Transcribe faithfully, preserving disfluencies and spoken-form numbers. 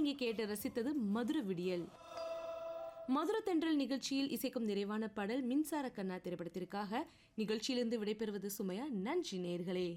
நீங்க கேட்டு ரசித்தது மதுர விடியல். மதுர தென்றல் நிகழ்ச்சியில் இசைக்கும் நிறைவான பாடல் மின்சார கண்ணா திரைப்படத்திற்காக. நிகழ்ச்சியிலிருந்து விடைபெறுவது சுமையா. நன்றி நேயர்களே.